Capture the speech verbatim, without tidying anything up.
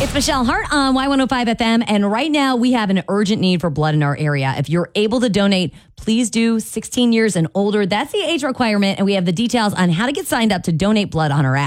It's Michelle Hart on Y one oh five F M, and right now we have an urgent need for blood in our area. If you're able to donate, please do. sixteen years and older, that's the age requirement, and we have the details on how to get signed up to donate blood on our app.